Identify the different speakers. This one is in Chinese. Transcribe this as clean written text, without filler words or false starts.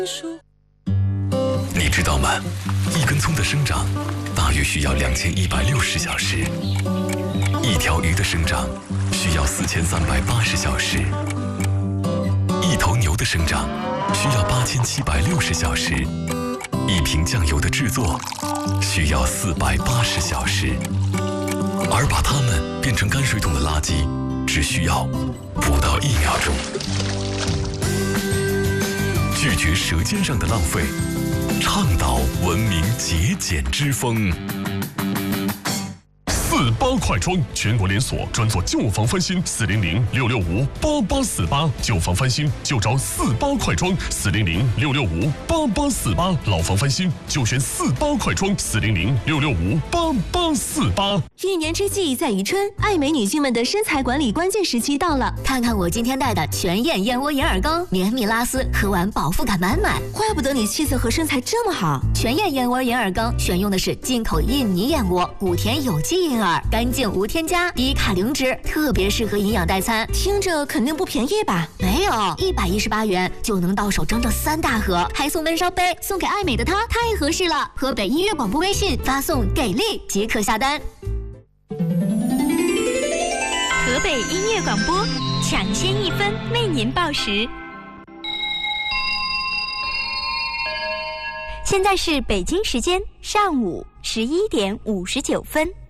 Speaker 1: 你知道吗？一根葱的生长大约需要2160小时，一条鱼的生长需要4380小时，一头牛的生长需要8760小时，一瓶酱油的制作需要480小时，而把它们变成泔水桶的垃圾只需要不到1秒钟。拒绝舌尖上的浪费，倡导文明节俭之风。
Speaker 2: 48快装全国连锁，专做旧房翻新，400-665-8848，旧房翻新就找48快装，400-665-8848，老房翻新就选48快装，400-665-8848。
Speaker 3: 一年之计在于春，爱美女性们的身材管理关键时期到了。
Speaker 4: 看看我今天带的全燕燕窝眼耳膏，绵密拉丝，喝完饱腹感满满。
Speaker 3: 怪不得你气色和身材这么好。
Speaker 4: 全燕燕窝眼耳膏选用的是进口印尼燕窝，古田有机银耳，干净无添加，低卡零脂，特别适合营养代餐。
Speaker 3: 听着肯定不便宜吧？
Speaker 4: 没有，118元就能到手整整3大盒，还送温烧杯，送给爱美的她太合适了。河北音乐广播微信发送给力即可下单。
Speaker 5: 河北音乐广播，抢先1分为您报时。现在是北京时间上午11点59分。